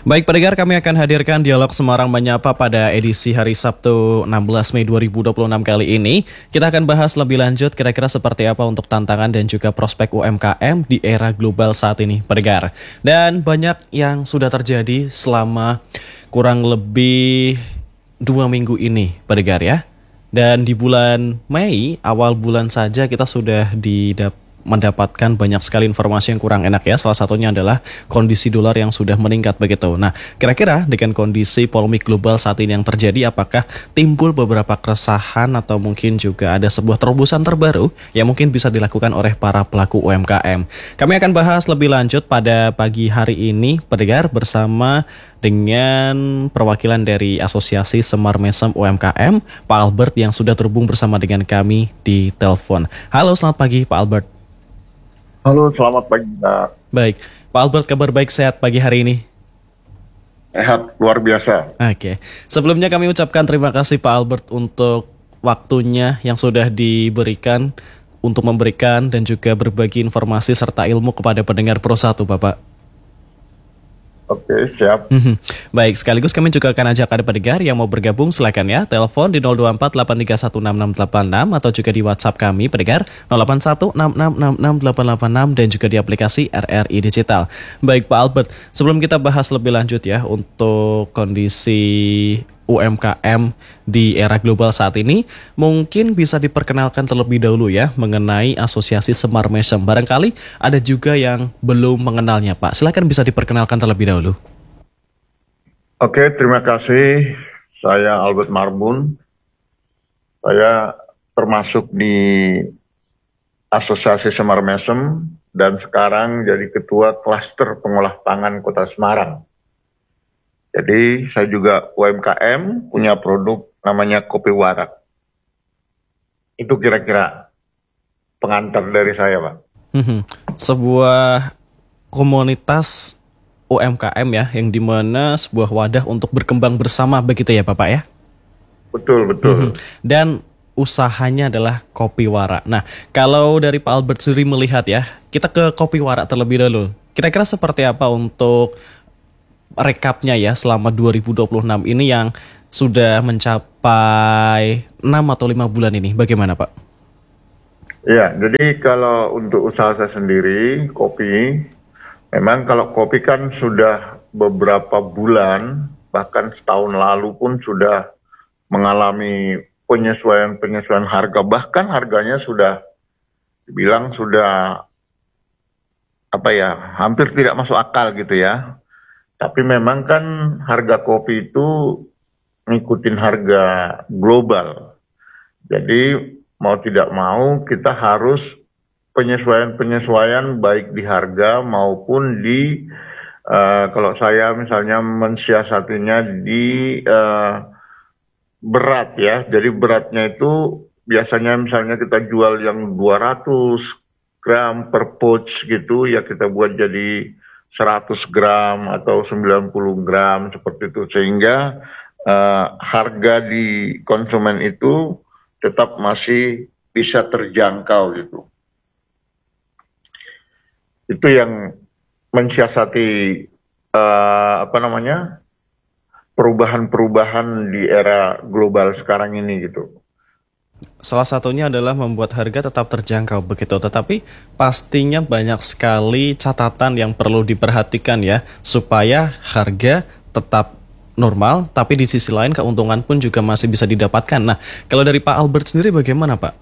Baik pendengar, kami akan hadirkan dialog Semarang Menyapa pada edisi hari Sabtu 16 Mei 2026 kali ini. Kita akan bahas lebih lanjut kira-kira seperti apa untuk tantangan dan juga prospek UMKM di era global saat ini, pendengar. Dan banyak yang sudah terjadi selama kurang lebih 2 minggu ini, pendengar ya. Dan di bulan Mei, awal bulan saja kita sudah mendapatkan banyak sekali informasi yang kurang enak ya. Salah satunya adalah kondisi dolar yang sudah meningkat begitu. Nah, kira-kira dengan kondisi polemik global saat ini yang terjadi, apakah timbul beberapa keresahan atau mungkin juga ada sebuah terobosan terbaru yang mungkin bisa dilakukan oleh para pelaku UMKM? Kami akan bahas lebih lanjut pada pagi hari ini, pendengar, bersama dengan perwakilan dari Asosiasi Semar Mesem UMKM, Pak Albert, yang sudah terhubung bersama dengan kami di telepon. Halo, selamat pagi Pak Albert. Halo, selamat pagi, Mbak. Baik, Pak Albert, kabar baik, sehat pagi hari ini? Sehat, luar biasa. Oke, sebelumnya kami ucapkan terima kasih Pak Albert untuk waktunya yang sudah diberikan untuk memberikan dan juga berbagi informasi serta ilmu kepada pendengar Pro 1, Bapak. Oke, siap. Baik, sekaligus kami juga akan ajak ada pendengar yang mau bergabung, silakan ya, telepon di 024 8316686 atau juga di WhatsApp kami pendengar 0816666886 dan juga di aplikasi RRI Digital. Baik Pak Albert, sebelum kita bahas lebih lanjut ya untuk kondisi UMKM di era global saat ini, mungkin bisa diperkenalkan terlebih dahulu ya mengenai Asosiasi Semar Mesem. Barangkali ada juga yang belum mengenalnya, Pak. Silakan bisa diperkenalkan terlebih dahulu. Oke, terima kasih. Saya Albert Marbun. Saya termasuk di Asosiasi Semar Mesem dan sekarang jadi Ketua Klaster Pengolah Pangan Kota Semarang. Jadi saya juga UMKM, punya produk namanya kopi warak. Itu kira-kira pengantar dari saya, Pak. Sebuah komunitas UMKM ya, yang dimana sebuah wadah untuk berkembang bersama begitu ya Bapak ya? Betul, betul. Dan usahanya adalah kopi warak. Nah, kalau dari Pak Albert sendiri melihat ya, kita ke kopi warak terlebih dahulu. Kira-kira seperti apa untuk rekapnya ya selama 2026 ini yang sudah mencapai 6 atau 5 bulan ini? Bagaimana Pak? Ya, jadi kalau untuk usaha saya sendiri, kopi, memang kalau kopi kan sudah beberapa bulan, bahkan setahun lalu pun sudah mengalami penyesuaian harga, bahkan harganya sudah dibilang sudah hampir tidak masuk akal gitu ya. Tapi memang kan harga kopi itu ngikutin harga global. Jadi mau tidak mau kita harus penyesuaian baik di harga maupun di kalau saya misalnya mensiasatinya di berat ya. Jadi beratnya itu biasanya misalnya kita jual yang 200 gram per pouch gitu ya, kita buat jadi 100 gram atau 90 gram seperti itu, sehingga harga di konsumen itu tetap masih bisa terjangkau gitu. Itu yang mensiasati perubahan-perubahan di era global sekarang ini gitu. Salah satunya adalah membuat harga tetap terjangkau begitu, tetapi pastinya banyak sekali catatan yang perlu diperhatikan ya, supaya harga tetap normal, tapi di sisi lain keuntungan pun juga masih bisa didapatkan. Nah, kalau dari Pak Albert sendiri bagaimana Pak?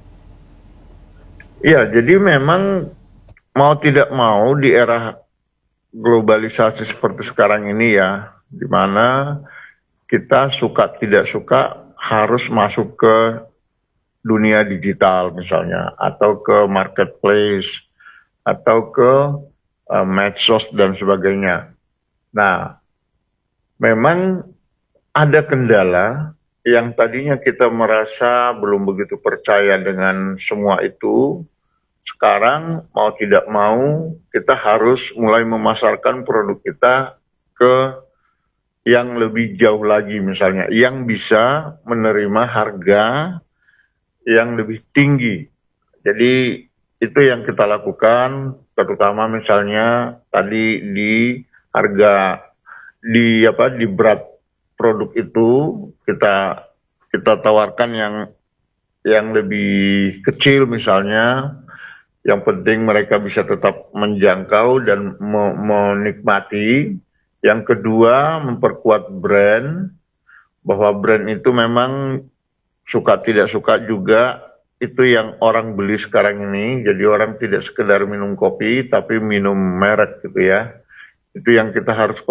Iya, jadi memang mau tidak mau di era globalisasi seperti sekarang ini ya, di mana kita suka tidak suka harus masuk ke dunia digital misalnya, atau ke marketplace, atau ke medsos dan sebagainya. Nah, memang ada kendala yang tadinya kita merasa belum begitu percaya dengan semua itu. Sekarang mau tidak mau kita harus mulai memasarkan produk kita ke yang lebih jauh lagi, misalnya yang bisa menerima harga yang lebih tinggi. Jadi itu yang kita lakukan, terutama misalnya tadi di harga di berat produk itu kita kita tawarkan yang lebih kecil misalnya, yang penting mereka bisa tetap menjangkau dan menikmati. Yang kedua, memperkuat brand, bahwa brand itu memang suka tidak suka juga itu yang orang beli sekarang ini. Jadi orang tidak sekedar minum kopi tapi minum merek gitu ya. Itu yang kita harus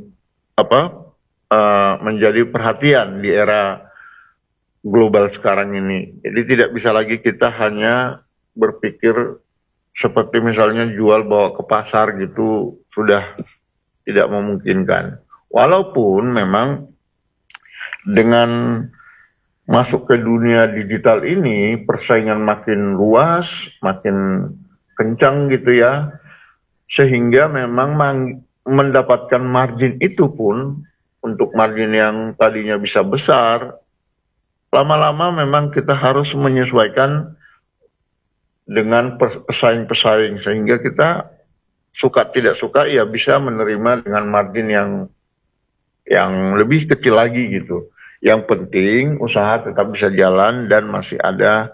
menjadi perhatian di era global sekarang ini. Jadi tidak bisa lagi kita hanya berpikir seperti misalnya jual bawa ke pasar gitu, sudah tidak memungkinkan. Walaupun memang dengan masuk ke dunia digital ini persaingan makin luas, makin kencang gitu ya, sehingga memang mendapatkan margin itu pun, untuk margin yang tadinya bisa besar, lama-lama memang kita harus menyesuaikan dengan pesaing-pesaing, sehingga kita suka tidak suka ya bisa menerima dengan margin yang lebih kecil lagi gitu. Yang penting usaha tetap bisa jalan dan masih ada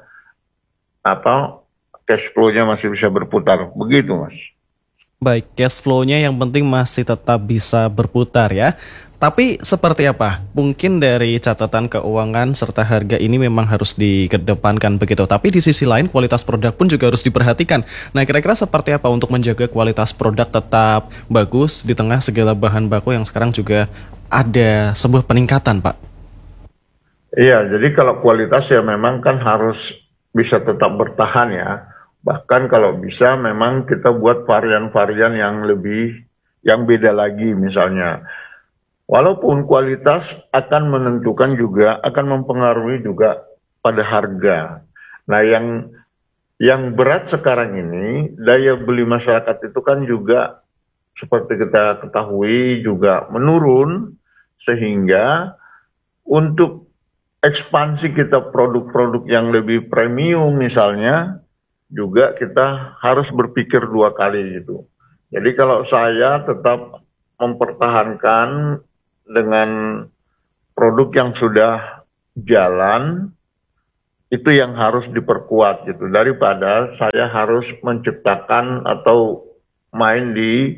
cash flow-nya masih bisa berputar. Begitu, Mas. Baik, cash flow-nya yang penting masih tetap bisa berputar ya. Tapi seperti apa? Mungkin dari catatan keuangan serta harga ini memang harus dikedepankan begitu. Tapi di sisi lain kualitas produk pun juga harus diperhatikan. Nah, kira-kira seperti apa untuk menjaga kualitas produk tetap bagus di tengah segala bahan baku yang sekarang juga ada sebuah peningkatan, Pak? Iya, jadi kalau kualitas ya memang kan harus bisa tetap bertahan ya. Bahkan kalau bisa memang kita buat varian-varian yang beda lagi misalnya. Walaupun kualitas akan menentukan juga, akan mempengaruhi juga pada harga. Nah, yang berat sekarang ini, daya beli masyarakat itu kan juga seperti kita ketahui juga menurun, sehingga untuk ekspansi kita produk-produk yang lebih premium misalnya, juga kita harus berpikir dua kali gitu. Jadi kalau saya tetap mempertahankan dengan produk yang sudah jalan, itu yang harus diperkuat gitu, daripada saya harus menciptakan atau main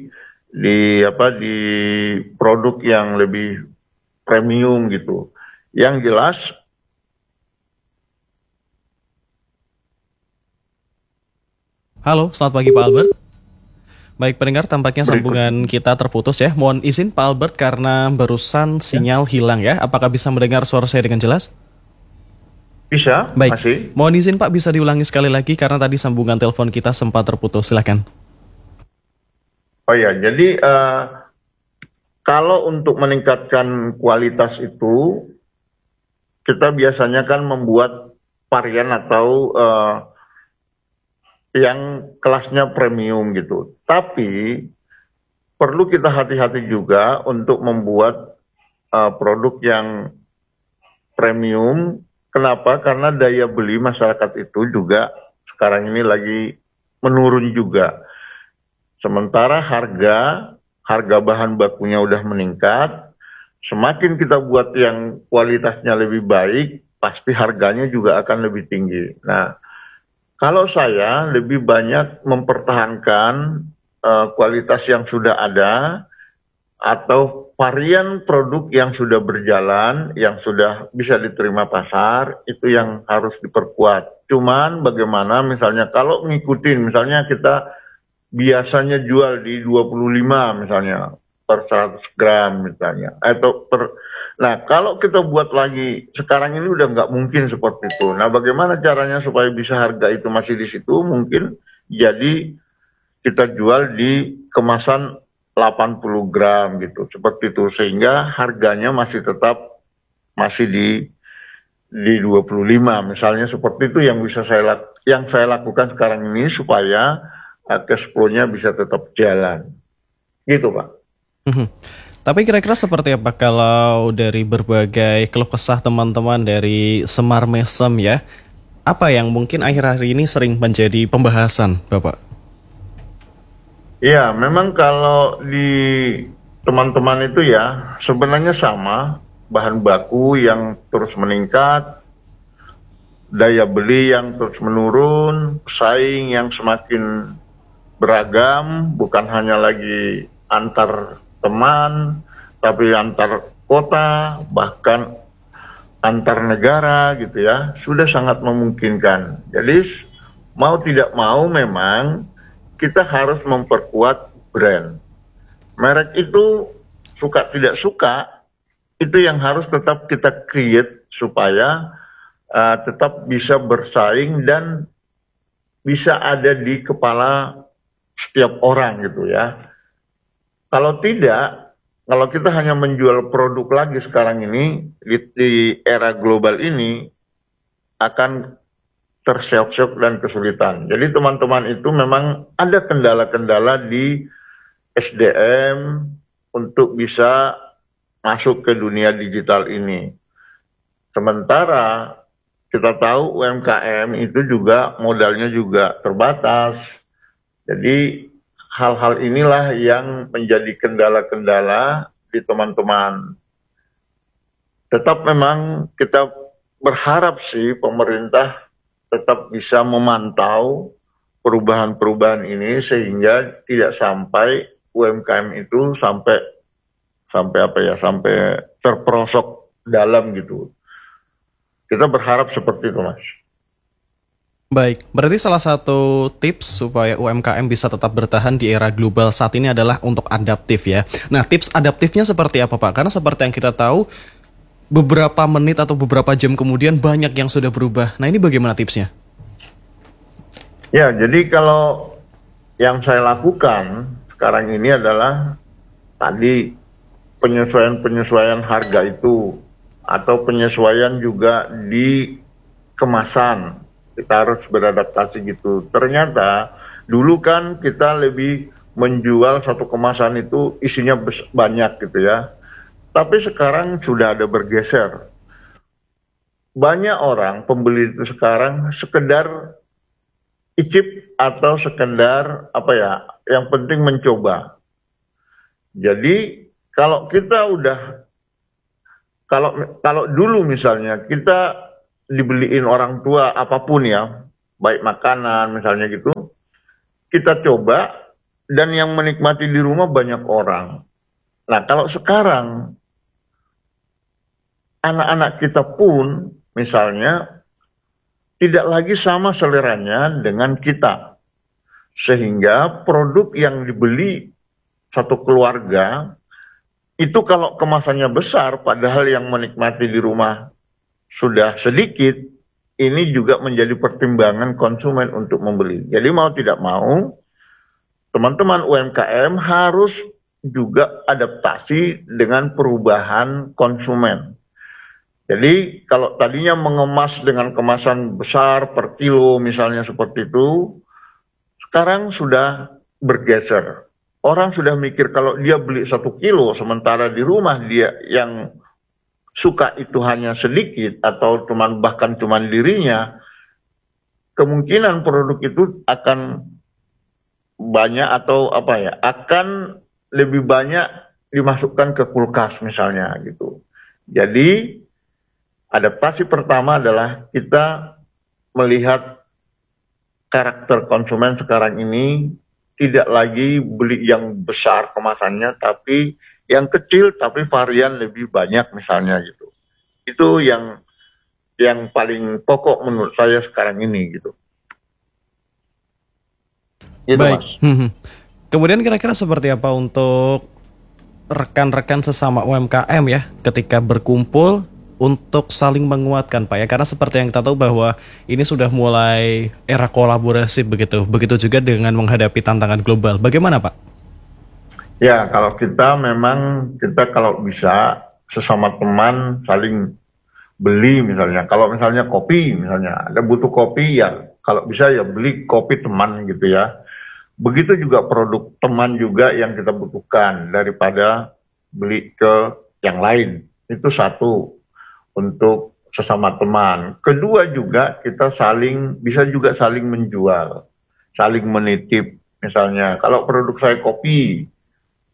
di produk yang lebih premium gitu. Yang jelas Halo, selamat pagi Pak Albert. Baik pendengar, tampaknya berikutnya sambungan kita terputus ya. Mohon izin Pak Albert karena barusan sinyal hilang ya. Apakah bisa mendengar suara saya dengan jelas? bisa Baik, masih. mohon izin Pak bisa diulangi sekali lagi karena tadi sambungan telepon kita sempat terputus. Silakan. Oh ya, jadi kalau untuk meningkatkan kualitas itu, kita biasanya kan membuat varian atau yang kelasnya premium gitu. Tapi perlu kita hati-hati juga untuk membuat produk yang premium. Kenapa? Karena daya beli masyarakat itu juga sekarang ini lagi menurun juga. Sementara harga bahan bakunya udah meningkat, semakin kita buat yang kualitasnya lebih baik, pasti harganya juga akan lebih tinggi. Nah, kalau saya lebih banyak mempertahankan kualitas yang sudah ada, atau varian produk yang sudah berjalan, yang sudah bisa diterima pasar, itu yang harus diperkuat. Cuman bagaimana misalnya kalau ngikutin, misalnya kita biasanya jual di 25 misalnya per 100 gram misalnya, nah kalau kita buat lagi sekarang ini udah nggak mungkin seperti itu. Nah, bagaimana caranya supaya bisa harga itu masih di situ? Mungkin jadi kita jual di kemasan 80 gram gitu, seperti itu, sehingga harganya masih tetap di 25 misalnya, seperti itu yang saya lakukan sekarang ini supaya cash flow-nya bisa tetap jalan gitu, Pak. Mhm. Tapi kira-kira seperti apa kalau dari berbagai keluh kesah teman-teman dari Semar Mesem ya, apa yang mungkin akhir-akhir ini sering menjadi pembahasan Bapak? Ya, memang kalau di teman-teman itu ya sebenarnya sama, bahan baku yang terus meningkat, daya beli yang terus menurun, pesaing yang semakin beragam, bukan hanya lagi antar teman, tapi antar kota, bahkan antar negara gitu ya, sudah sangat memungkinkan. Jadi mau tidak mau memang kita harus memperkuat brand. Merek itu suka tidak suka, itu yang harus tetap kita create supaya tetap bisa bersaing dan bisa ada di kepala setiap orang gitu ya. Kalau tidak, kalau kita hanya menjual produk lagi sekarang ini di era global ini akan terseok-seok dan kesulitan. Jadi teman-teman itu memang ada kendala-kendala di SDM untuk bisa masuk ke dunia digital ini. Sementara kita tahu UMKM itu juga modalnya juga terbatas. Jadi hal-hal inilah yang menjadi kendala-kendala di teman-teman. Tetap memang kita berharap sih pemerintah tetap bisa memantau perubahan-perubahan ini sehingga tidak sampai UMKM itu sampai terperosok dalam gitu. Kita berharap seperti itu, Mas. Baik, berarti salah satu tips supaya UMKM bisa tetap bertahan di era global saat ini adalah untuk adaptif ya. Nah, tips adaptifnya seperti apa Pak? Karena seperti yang kita tahu, beberapa menit atau beberapa jam kemudian banyak yang sudah berubah. Nah, ini bagaimana tipsnya? Ya, jadi kalau yang saya lakukan sekarang ini adalah tadi penyesuaian-penyesuaian harga itu atau penyesuaian juga di kemasan. Kita harus beradaptasi gitu. Ternyata dulu kan kita lebih menjual satu kemasan itu isinya banyak gitu ya. Tapi sekarang sudah ada bergeser. Banyak orang pembeli itu sekarang sekedar icip atau sekedar apa ya, yang penting mencoba. Jadi kalau kita udah kalau dulu misalnya kita dibeliin orang tua apapun ya, baik makanan misalnya gitu, kita coba dan yang menikmati di rumah banyak orang. Nah, kalau sekarang anak-anak kita pun misalnya tidak lagi sama seleranya dengan kita. Sehingga produk yang dibeli satu keluarga itu kalau kemasannya besar padahal yang menikmati di rumah sudah sedikit, ini juga menjadi pertimbangan konsumen untuk membeli. Jadi mau tidak mau, teman-teman UMKM harus juga adaptasi dengan perubahan konsumen. Jadi kalau tadinya mengemas dengan kemasan besar per kilo misalnya seperti itu, sekarang sudah bergeser. Orang sudah mikir kalau dia beli 1 kilo, sementara di rumah dia yang suka itu hanya sedikit atau bahkan cuman dirinya, kemungkinan produk itu akan banyak atau apa ya, akan lebih banyak dimasukkan ke kulkas misalnya gitu. Jadi adaptasi pertama adalah kita melihat karakter konsumen sekarang ini, tidak lagi beli yang besar kemasannya, tapi yang kecil tapi varian lebih banyak misalnya gitu. Itu yang paling pokok menurut saya sekarang ini gitu. Gitu, Baik. Mas. Kemudian kira-kira seperti apa untuk rekan-rekan sesama UMKM ya ketika berkumpul untuk saling menguatkan Pak ya, karena seperti yang kita tahu bahwa ini sudah mulai era kolaborasi begitu juga dengan menghadapi tantangan global. Bagaimana Pak? Ya, kalau kita memang kalau bisa sesama teman saling beli misalnya. Kalau misalnya kopi misalnya, ada butuh kopi ya kalau bisa ya beli kopi teman gitu ya. Begitu juga produk teman juga yang kita butuhkan daripada beli ke yang lain. Itu satu, untuk sesama teman. Kedua juga kita bisa juga saling menjual, saling menitip. Misalnya kalau produk saya kopi,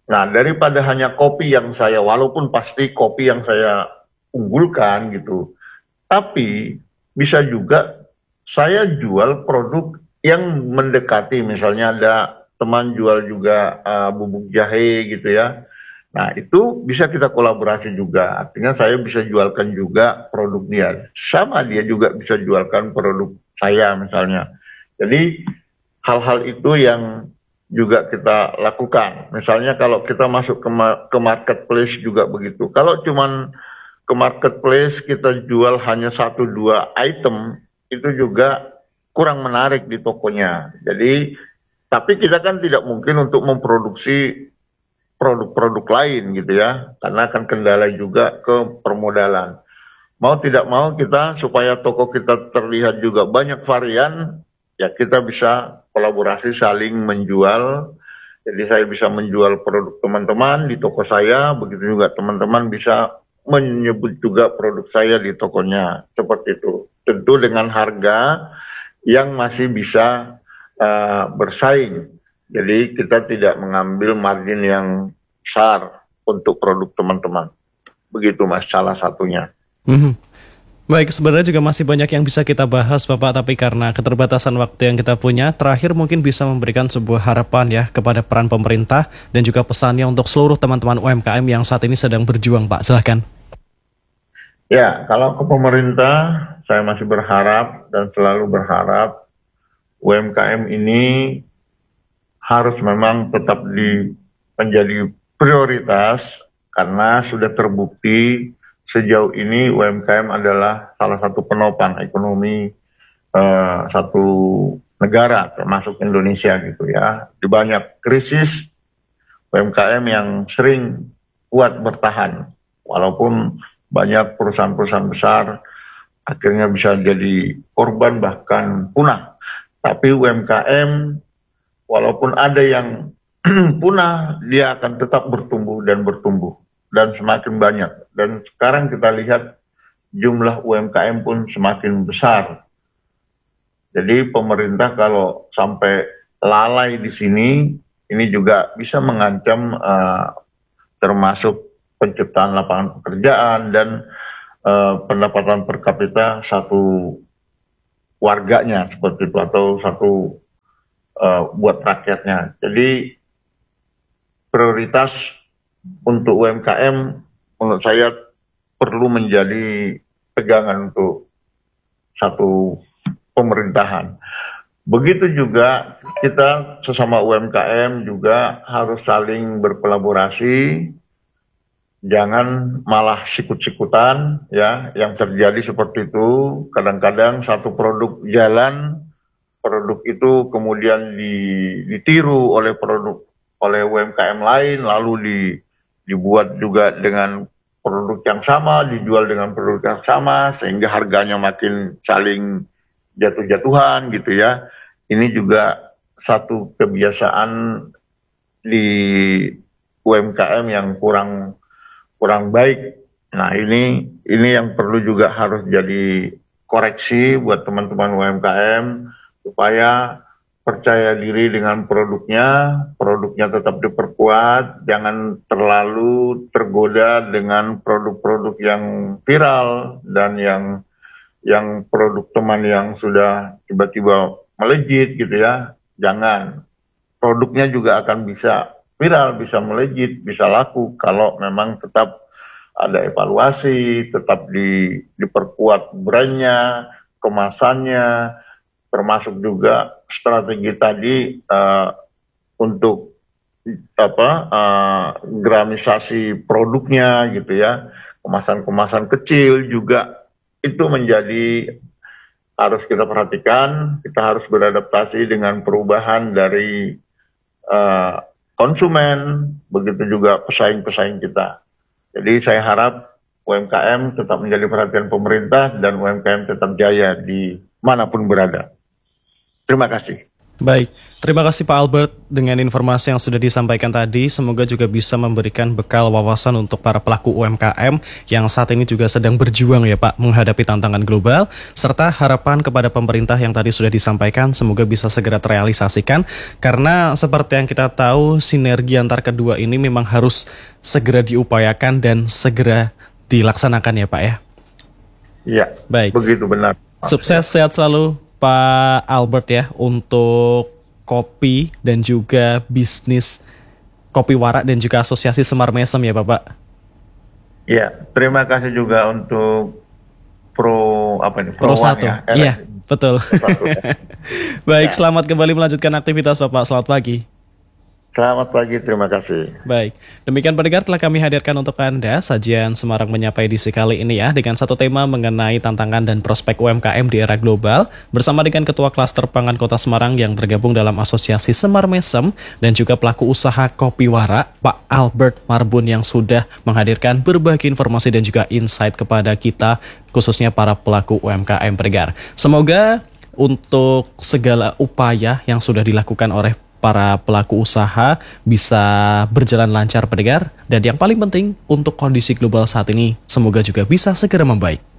Nah, daripada hanya kopi yang saya, walaupun pasti kopi yang saya unggulkan gitu, tapi bisa juga saya jual produk yang mendekati, misalnya ada teman jual juga bubuk jahe gitu ya. Nah, itu bisa kita kolaborasi juga. Artinya saya bisa jualkan juga produk dia. Sama dia juga bisa jualkan produk saya misalnya. Jadi hal-hal itu yang juga kita lakukan. Misalnya kalau kita masuk ke marketplace juga begitu. Kalau cuman ke marketplace kita jual hanya satu dua item, itu juga kurang menarik di tokonya. Jadi, tapi kita kan tidak mungkin untuk memproduksi produk-produk lain gitu ya, karena akan kendala juga ke permodalan. Mau tidak mau kita supaya toko kita terlihat juga banyak varian, ya kita bisa kolaborasi saling menjual. Jadi saya bisa menjual produk teman-teman di toko saya, begitu juga teman-teman bisa menyebut juga produk saya di tokonya, seperti itu. Tentu dengan harga yang masih bisa bersaing. Jadi kita tidak mengambil margin yang besar untuk produk teman-teman. Begitu Mas, salah satunya. Mhm. Baik, sebenarnya juga masih banyak yang bisa kita bahas, Bapak, tapi karena keterbatasan waktu yang kita punya, terakhir mungkin bisa memberikan sebuah harapan ya kepada peran pemerintah dan juga pesannya untuk seluruh teman-teman UMKM yang saat ini sedang berjuang, Pak. Silahkan. Ya, kalau ke pemerintah, saya masih berharap dan selalu berharap UMKM ini harus memang tetap menjadi prioritas karena sudah terbukti sejauh ini UMKM adalah salah satu penopang ekonomi satu negara termasuk Indonesia gitu ya. Di banyak krisis UMKM yang sering kuat bertahan walaupun banyak perusahaan-perusahaan besar akhirnya bisa jadi korban bahkan punah. Tapi UMKM walaupun ada yang punah, dia akan tetap bertumbuh dan bertumbuh dan semakin banyak. Dan sekarang kita lihat jumlah UMKM pun semakin besar. Jadi pemerintah kalau sampai lalai di sini, ini juga bisa mengancam termasuk penciptaan lapangan pekerjaan dan pendapatan per kapita satu warganya seperti itu atau satu buat rakyatnya. Jadi prioritas untuk UMKM menurut saya perlu menjadi pegangan untuk satu pemerintahan. Begitu juga kita sesama UMKM juga harus saling berkolaborasi, jangan malah sikut-sikutan ya, yang terjadi seperti itu. Kadang-kadang satu produk jalan, produk itu kemudian ditiru oleh UMKM lain, lalu dibuat juga dengan produk yang sama, dijual dengan produk yang sama, sehingga harganya makin saling jatuh-jatuhan gitu ya. Ini juga satu kebiasaan di UMKM yang kurang baik. Nah, ini yang perlu juga harus jadi koreksi buat teman-teman UMKM supaya percaya diri dengan produknya tetap diperkuat, jangan terlalu tergoda dengan produk-produk yang viral dan yang produk teman yang sudah tiba-tiba melejit gitu ya. Jangan. Produknya juga akan bisa viral, bisa melejit, bisa laku kalau memang tetap ada evaluasi, tetap diperkuat brandnya, kemasannya, termasuk juga strategi tadi untuk gramisasi produknya gitu ya, kemasan-kemasan kecil juga itu menjadi harus kita perhatikan. Kita harus beradaptasi dengan perubahan dari konsumen, begitu juga pesaing-pesaing kita. Jadi saya harap UMKM tetap menjadi perhatian pemerintah dan UMKM tetap jaya di manapun berada. Terima kasih. Baik, terima kasih Pak Albert dengan informasi yang sudah disampaikan tadi. Semoga juga bisa memberikan bekal wawasan untuk para pelaku UMKM yang saat ini juga sedang berjuang ya Pak menghadapi tantangan global, serta harapan kepada pemerintah yang tadi sudah disampaikan semoga bisa segera terrealisasikan, karena seperti yang kita tahu sinergi antar kedua ini memang harus segera diupayakan dan segera dilaksanakan ya Pak ya. Iya, Baik, begitu benar. sukses sehat selalu Pak Albert ya untuk kopi dan juga bisnis Kopi Warak dan juga Asosiasi Semar Mesem ya Bapak. Iya, terima kasih juga untuk Pro Pro One 1. ya. Iya, betul. Satu, ya. Baik, Ya. selamat kembali melanjutkan aktivitas Bapak. Selamat pagi. Selamat pagi, terima kasih. Baik, demikian pendengar telah kami hadirkan untuk Anda sajian Semarang Menyapa edisi kali ini ya dengan satu tema mengenai tantangan dan prospek UMKM di era global bersama dengan Ketua Klaster Pangan Kota Semarang yang tergabung dalam Asosiasi Semar Mesem dan juga pelaku usaha Kopi Warak Pak Albert Marbun yang sudah menghadirkan berbagai informasi dan juga insight kepada kita khususnya para pelaku UMKM pendengar. Semoga untuk segala upaya yang sudah dilakukan oleh para pelaku usaha bisa berjalan lancar pendengar, dan yang paling penting untuk kondisi global saat ini semoga juga bisa segera membaik.